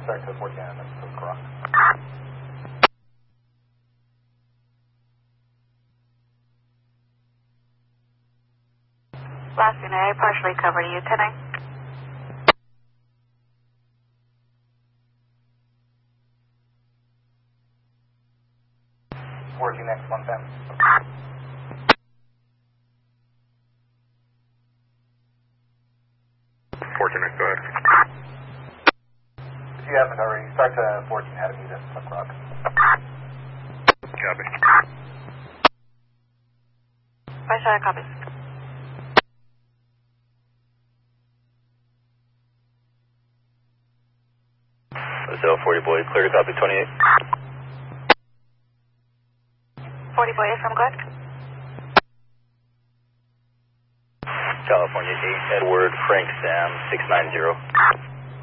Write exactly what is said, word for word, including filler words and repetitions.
start to fourteen and then to cross. Last unit, I partially covered you, ten nine. fourteen X one ten. fourteen X, go ahead. If you haven't already, start to fourteen ahead of me, that's Slip Rock. Copy. Five star copies. So forty boy, clear to copy twenty-eight. forty boy, from good. California eight, Edward, Frank Sam, six nine zero.